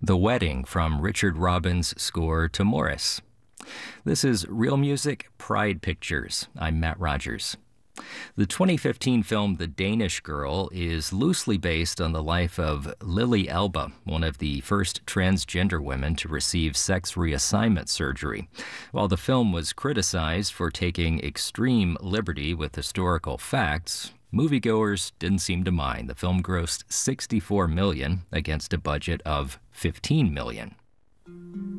The Wedding from Richard Robbins' score to Morris. This is Real Music, Pride Pictures. I'm Matt Rogers. The 2015 film The Danish Girl is loosely based on the life of Lily Elba, one of the first transgender women to receive sex reassignment surgery. While the film was criticized for taking extreme liberty with historical facts, moviegoers didn't seem to mind. The film grossed $64 million against a budget of $15 million.